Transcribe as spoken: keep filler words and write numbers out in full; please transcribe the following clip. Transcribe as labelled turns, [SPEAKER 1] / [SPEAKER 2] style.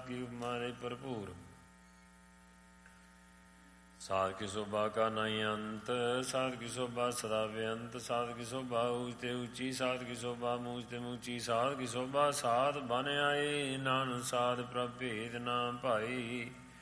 [SPEAKER 1] ਕੀ ਉਪਮਾ ਰੇ ਭਰਪੂਰ। ਸਾਧ ਕੀ ਸੋਭਾ ਕਾ ਨਹੀਂ ਅੰਤ, ਸਾਧ ਕੀ ਸੋਭਾ ਸਦਾ ਬੇਅੰਤ। ਸਾਧ ਕੀ ਸੋਭਾ ਊਚ ਤੇ ਉੱਚੀ, ਸਾਧ ਕੀ ਸੋਭਾ ਮੂਚ ਤੇ ਮੂਚੀ। ਸਾਧ ਕੀ ਸੋਭਾ ਸਾਧ ਬਨ ਆਈ, ਨਾਨਕ ਸਾਧ ਪ੍ਰਭ ਭੇਦ ਨਾ ਭਾਈ।